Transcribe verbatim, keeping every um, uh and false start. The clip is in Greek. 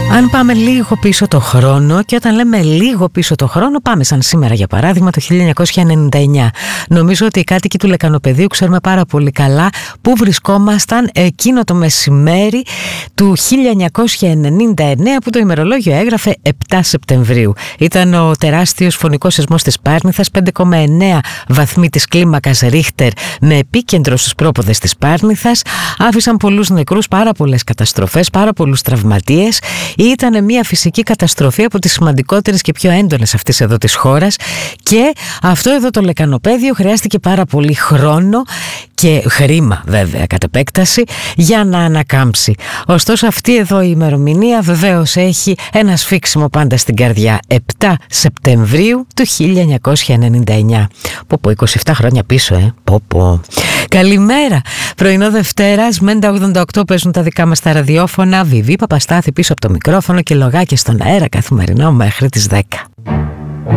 Αν πάμε λίγο πίσω το χρόνο, και όταν λέμε λίγο πίσω το χρόνο, πάμε σαν σήμερα για παράδειγμα το χίλια εννιακόσια ενενήντα εννιά. Νομίζω ότι οι κάτοικοι του Λεκανοπεδίου ξέρουμε πάρα πολύ καλά πού βρισκόμασταν εκείνο το μεσημέρι του χίλια εννιακόσια ενενήντα εννιά, που το ημερολόγιο έγραφε επτά Σεπτεμβρίου. Ήταν ο τεράστιος φωνικός σεισμός της Πάρνηθας, πέντε κόμμα εννέα βαθμοί της κλίμακας Ρίχτερ, με επίκεντρο στους πρόποδες της Πάρνηθας. Άφησαν πολλούς νεκρούς, πάρα πολλές καταστροφές, πάρα πολλούς τραυματίες. Ήταν μια φυσική καταστροφή από τις σημαντικότερες και πιο έντονες αυτής εδώ της χώρας, και αυτό εδώ το Λεκανοπέδιο χρειάστηκε πάρα πολύ χρόνο και χρήμα βέβαια κατ' επέκταση για να ανακάμψει. Ωστόσο αυτή εδώ η ημερομηνία βεβαίως έχει ένα σφίξιμο πάντα στην καρδιά. επτά Σεπτεμβρίου του χίλια εννιακόσια ενενήντα εννιά. Πω πω, είκοσι επτά χρόνια πίσω, ε. Πω πω. Καλημέρα. Πρωινό Δευτέρας, Μέντα ογδόντα οκτώ παίζουν τα δικά μας τα ραδιόφωνα. Βιβί Παπαστάθη πίσω από το μικρόφωνο και λογάκια στον αέρα καθημερινό μέχρι τις δέκα.